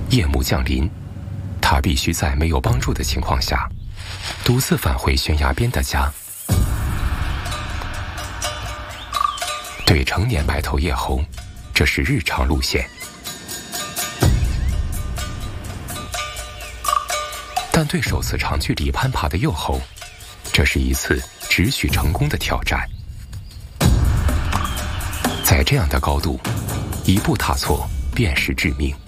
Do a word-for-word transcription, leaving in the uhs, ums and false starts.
夜幕降临，他必须在没有帮助的情况下，独自返回悬崖边的家。对成年白头叶猴，这是日常路线。但对首次长距离攀爬的幼猴，这是一次只许成功的挑战。在这样的高度，一步踏错便是致命。